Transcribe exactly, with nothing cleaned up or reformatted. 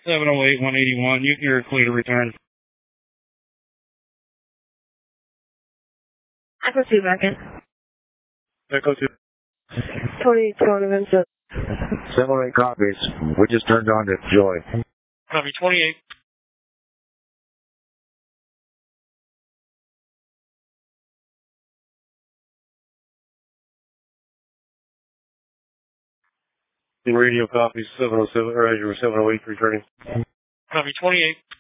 seven oh eight, one eighty-one, you, you're clear to return. Echo two back in. Echo two. twenty-eight, Tony Vincent. seven oh eight copies. We just turned on to Joy. Copy, twenty-eight. Radio copy seven oh seven, or seven oh eight returning. Copy, twenty-eight.